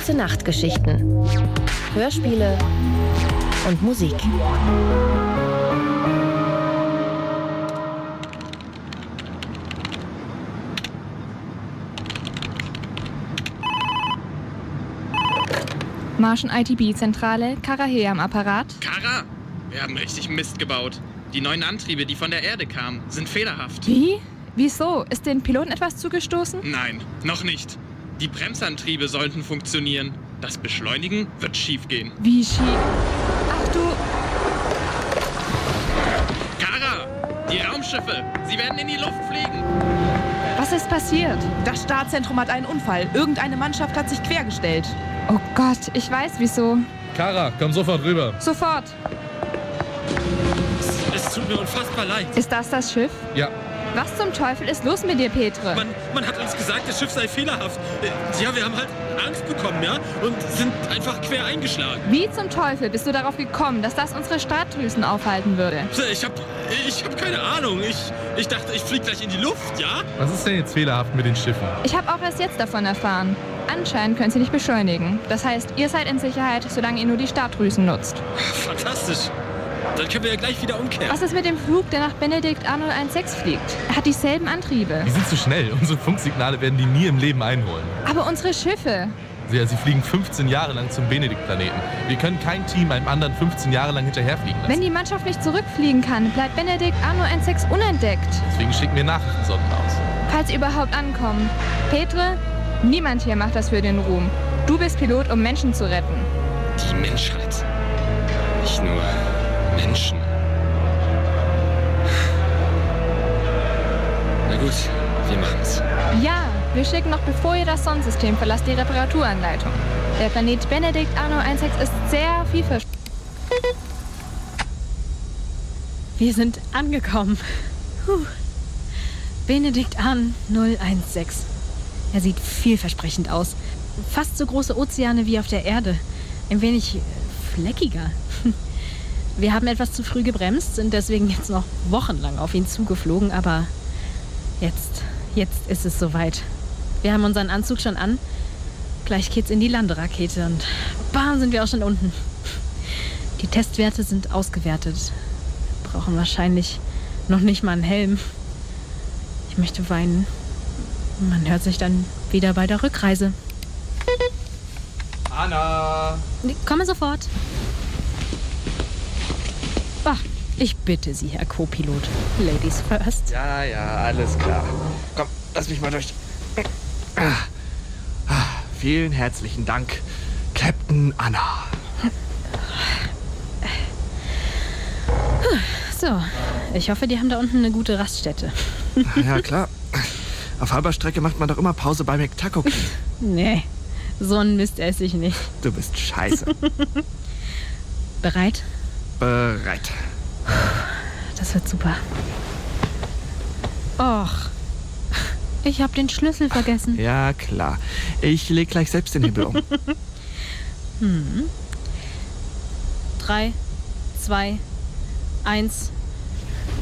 Gute Nachtgeschichten, Hörspiele und Musik. Martian ITB-Zentrale, Kara hier am Apparat. Kara, wir haben richtig Mist gebaut. Die neuen Antriebe, die von der Erde kamen, sind fehlerhaft. Wie? Wieso? Ist den Piloten etwas zugestoßen? Nein, noch nicht. Die Bremsantriebe sollten funktionieren. Das Beschleunigen wird schiefgehen. Wie schief? Ach du... Kara, die Raumschiffe, sie werden in die Luft fliegen. Was ist passiert? Das Startzentrum hat einen Unfall. Irgendeine Mannschaft hat sich quergestellt. Oh Gott, ich weiß wieso. Kara, komm sofort rüber. Sofort. Es tut mir unfassbar leid. Ist das Schiff? Ja. Was zum Teufel ist los mit dir, Petre? Man hat uns gesagt, das Schiff sei fehlerhaft. Ja, wir haben halt Angst bekommen, ja? Und sind einfach quer eingeschlagen. Wie zum Teufel bist du darauf gekommen, dass das unsere Startdrüsen aufhalten würde? Ich hab keine Ahnung. Ich dachte, ich flieg gleich in die Luft, ja? Was ist denn jetzt fehlerhaft mit den Schiffen? Ich habe auch erst jetzt davon erfahren. Anscheinend können sie nicht beschleunigen. Das heißt, ihr seid in Sicherheit, solange ihr nur die Startdrüsen nutzt. Fantastisch. Dann können wir ja gleich wieder umkehren. Was ist mit dem Flug, der nach Benedikt A016 fliegt? Er hat dieselben Antriebe. Die sind zu schnell. Unsere Funksignale werden die nie im Leben einholen. Aber unsere Schiffe... Sie fliegen 15 Jahre lang zum Benedikt-Planeten. Wir können kein Team einem anderen 15 Jahre lang hinterherfliegen lassen. Wenn die Mannschaft nicht zurückfliegen kann, bleibt Benedikt A016 unentdeckt. Deswegen schicken wir Nachrichtensonden aus. Falls sie überhaupt ankommen. Petre, niemand hier macht das für den Ruhm. Du bist Pilot, um Menschen zu retten. Die Menschheit. Nicht nur Menschen. Na gut, wir machen's. Ja, wir schicken noch bevor ihr das Sonnensystem verlasst die Reparaturanleitung. Der Planet Benedikt A016 ist sehr vielversprechend. Wir sind angekommen. Benedikt A016. Er sieht vielversprechend aus. Fast so große Ozeane wie auf der Erde. Ein wenig fleckiger. Wir haben etwas zu früh gebremst, sind deswegen jetzt noch wochenlang auf ihn zugeflogen, aber jetzt ist es soweit. Wir haben unseren Anzug schon an. Gleich geht's in die Landerakete und bam, sind wir auch schon unten. Die Testwerte sind ausgewertet. Wir brauchen wahrscheinlich noch nicht mal einen Helm. Ich möchte weinen. Man hört sich dann wieder bei der Rückreise. Anna! Komme sofort. Ach, ich bitte Sie, Herr Co-Pilot. Ladies first. Ja, alles klar. Komm, lass mich mal durch. Vielen herzlichen Dank, Captain Anna. So, ich hoffe, die haben da unten eine gute Raststätte. Ja, klar. Auf halber Strecke macht man doch immer Pause bei McTaco. Nee, so ein Mist esse ich nicht. Du bist scheiße. Bereit? Bereit. Das wird super. Och, ich habe den Schlüssel vergessen. Ja, klar. Ich leg gleich selbst den Hebel um. 3, 2, 1...